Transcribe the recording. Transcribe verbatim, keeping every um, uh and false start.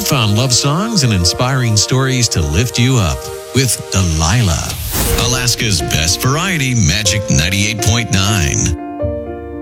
found love songs and inspiring stories to lift you up with Delilah. Alaska's best variety, Magic ninety-eight point nine.